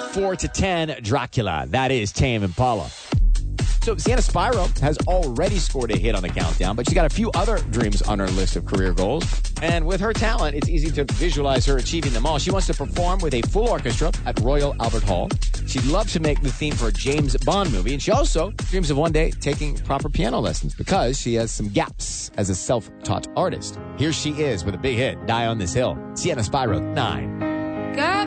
4 to 10, Dracula. That is Tame Impala. So Sienna Spiro has already scored a hit on the countdown, but she's got a few other dreams on her list of career goals. And with her talent, it's easy to visualize her achieving them all. She wants to perform with a full orchestra at Royal Albert Hall. She'd love to make the theme for a James Bond movie. And she also dreams of one day taking proper piano lessons because she has some gaps as a self-taught artist. Here she is with a big hit, Die on This Hill. Sienna Spiro, 9. Got